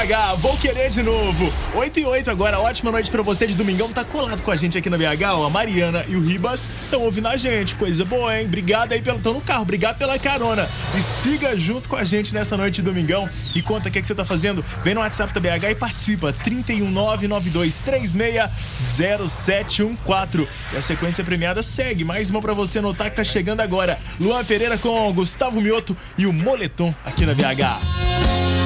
BH, vou querer de novo. 8h08 agora, ótima noite pra você de domingão. Tá colado com a gente aqui na BH, ó. A Mariana e o Ribas estão ouvindo a gente. Coisa boa, hein? Obrigado aí pelo... Tão no carro, obrigado pela carona. E siga junto com a gente nessa noite de domingão. E conta o que você tá fazendo. Vem no WhatsApp da BH e participa. 31992360714. E a sequência premiada segue. Mais uma pra você anotar que tá chegando agora. Luan Pereira com Gustavo Mioto e o Moletom aqui na BH.